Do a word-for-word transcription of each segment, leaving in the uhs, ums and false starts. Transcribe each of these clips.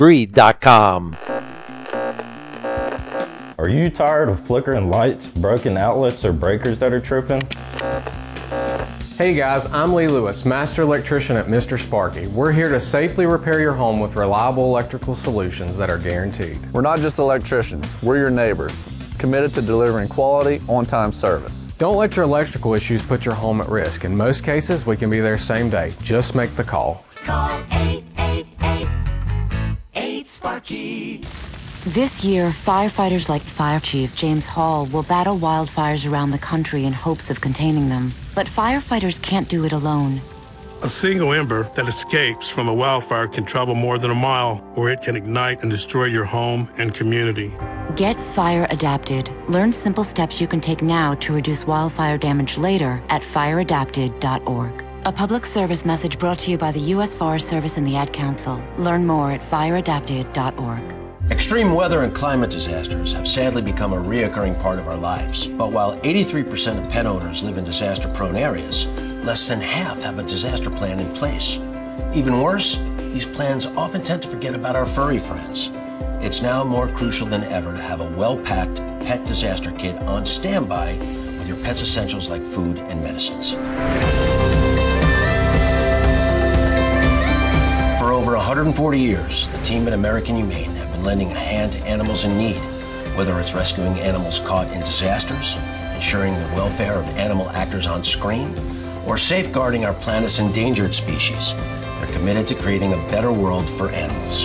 breed dot com. Are you tired of flickering lights, broken outlets, or breakers that are tripping? Hey guys, I'm Lee Lewis, Master Electrician at Mister Sparky. We're here to safely repair your home with reliable electrical solutions that are guaranteed. We're not just electricians, we're your neighbors, committed to delivering quality, on-time service. Don't let your electrical issues put your home at risk. In most cases, we can be there same day. Just make the call. Call eight eight eight, eight Sparky. This year, firefighters like Fire Chief James Hall will battle wildfires around the country in hopes of containing them. But firefighters can't do it alone. A single ember that escapes from a wildfire can travel more than a mile, or it can ignite and destroy your home and community. Get fire adapted. Learn simple steps you can take now to reduce wildfire damage later at fire adapted dot org. A public service message brought to you by the U S Forest Service and the Ad Council. Learn more at fire adapted dot org. Extreme weather and climate disasters have sadly become a reoccurring part of our lives. But while eighty-three percent of pet owners live in disaster-prone areas, less than half have a disaster plan in place. Even worse, these plans often tend to forget about our furry friends. It's now more crucial than ever to have a well-packed pet disaster kit on standby with your pet's essentials like food and medicines. For over one hundred forty years, the team at American Humane have been lending a hand to animals in need, whether it's rescuing animals caught in disasters, ensuring the welfare of animal actors on screen, or safeguarding our planet's endangered species. They're committed to creating a better world for animals.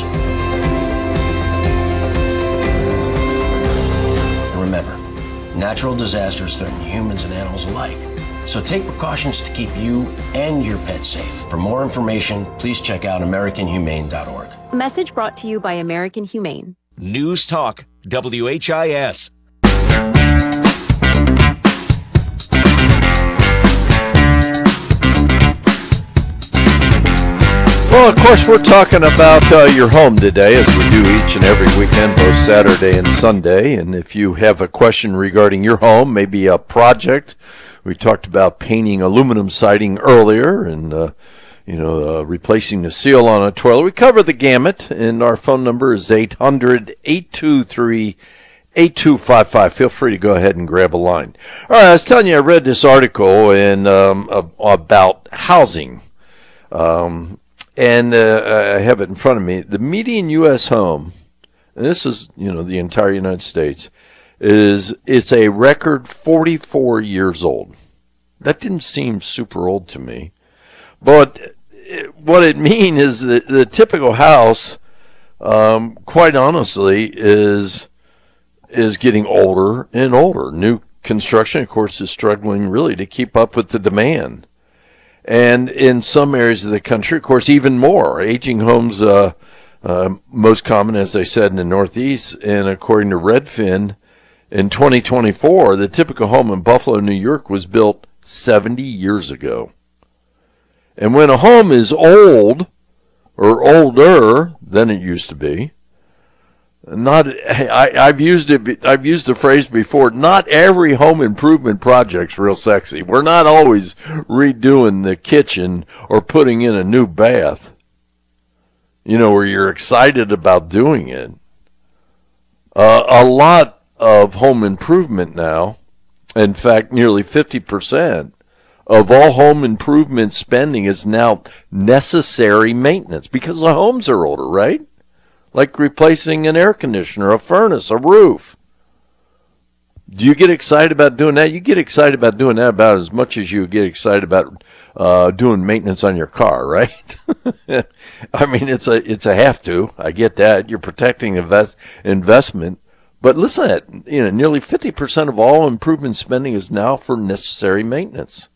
And remember, natural disasters threaten humans and animals alike. So take precautions to keep you and your pet safe. For more information, please check out American Humane dot org. Message brought to you by American Humane. News Talk, W H I S. Well, of course, we're talking about uh, your home today, as we do each and every weekend, both Saturday and Sunday. And if you have a question regarding your home, maybe a project, we talked about painting aluminum siding earlier and, uh, you know, uh, replacing the seal on a toilet. We cover the gamut, and our phone number is eight hundred, eight two three, eight two five five. Feel free to go ahead and grab a line. All right, I was telling you, I read this article in, um, about housing. Um And uh, I have it in front of me. The median U S home, and this is, you know, the entire United States, is it's a record forty-four years old. That didn't seem super old to me. But it, what it means is that the typical house, um, quite honestly, is is getting older and older. New construction, of course, is struggling really to keep up with the demand. And in some areas of the country, of course, even more. Aging homes, uh, uh, most common, as I said, in the Northeast. And according to Redfin, in twenty twenty-four, the typical home in Buffalo, New York, was built seventy years ago. And when a home is old, or older than it used to be, not I, I've used it. I've used the phrase before. Not every home improvement project's real sexy. We're not always redoing the kitchen or putting in a new bath. You know, where you're excited about doing it. Uh, a lot of home improvement now, in fact, nearly fifty percent of all home improvement spending is now necessary maintenance because the homes are older, right? Like replacing an air conditioner, a furnace, a roof. Do you get excited about doing that? You get excited about doing that about as much as you get excited about uh, doing maintenance on your car, right? I mean, it's a it's a have to. I get that. You're protecting invest, investment. But listen, at, you know, nearly fifty percent of all improvement spending is now for necessary maintenance.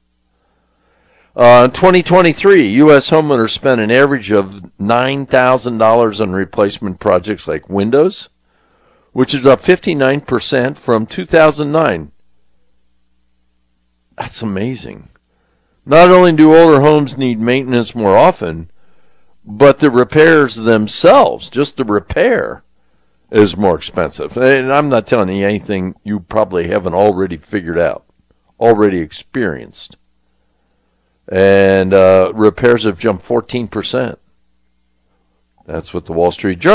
Uh, in twenty twenty-three, U S homeowners spent an average of nine thousand dollars on replacement projects like windows, which is up fifty-nine percent from two thousand nine. That's amazing. Not only do older homes need maintenance more often, but the repairs themselves, just the repair, is more expensive. And I'm not telling you anything you probably haven't already figured out, already experienced. And uh, repairs have jumped fourteen percent. That's what the Wall Street Journal